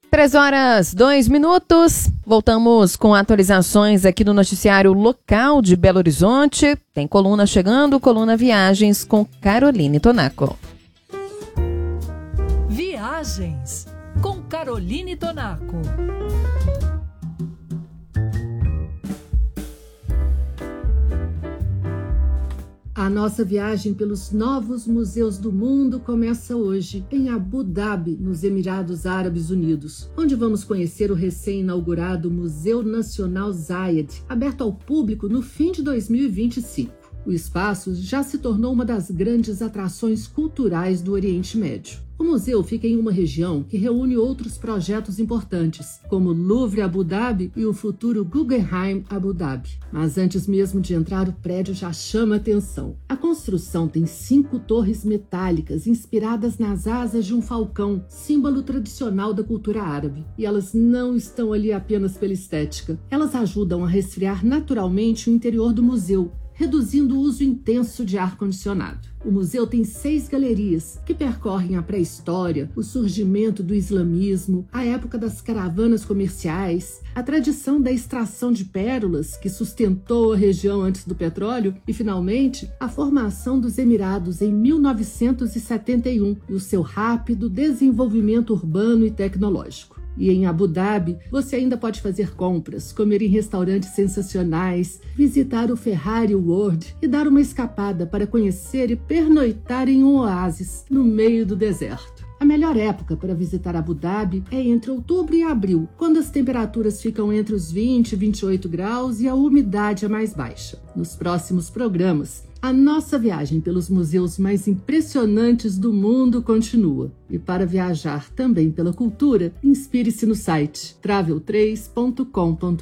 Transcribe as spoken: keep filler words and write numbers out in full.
Três horas, dois minutos. Voltamos com atualizações aqui do noticiário local de Belo Horizonte. Tem coluna chegando, coluna Viagens com Caroline Tonaco. Viagens com Caroline Tonaco. A nossa viagem pelos novos museus do mundo começa hoje, em Abu Dhabi, nos Emirados Árabes Unidos, onde vamos conhecer o recém-inaugurado Museu Nacional Zayed, aberto ao público no fim de dois mil e vinte e cinco. O espaço já se tornou uma das grandes atrações culturais do Oriente Médio. O museu fica em uma região que reúne outros projetos importantes, como o Louvre Abu Dhabi e o futuro Guggenheim Abu Dhabi. Mas antes mesmo de entrar, o prédio já chama atenção. A construção tem cinco torres metálicas inspiradas nas asas de um falcão, símbolo tradicional da cultura árabe. E elas não estão ali apenas pela estética. Elas ajudam a resfriar naturalmente o interior do museu, reduzindo o uso intenso de ar-condicionado. O museu tem seis galerias que percorrem a pré-história, o surgimento do islamismo, a época das caravanas comerciais, a tradição da extração de pérolas que sustentou a região antes do petróleo e, finalmente, a formação dos Emirados em mil novecentos e setenta e um e o seu rápido desenvolvimento urbano e tecnológico. E em Abu Dhabi, você ainda pode fazer compras, comer em restaurantes sensacionais, visitar o Ferrari World e dar uma escapada para conhecer e pernoitar em um oásis no meio do deserto. A melhor época para visitar Abu Dhabi é entre outubro e abril, quando as temperaturas ficam entre os vinte e vinte e oito graus e a umidade é mais baixa. Nos próximos programas, a nossa viagem pelos museus mais impressionantes do mundo continua. E para viajar também pela cultura, inspire-se no site travel três ponto com ponto br.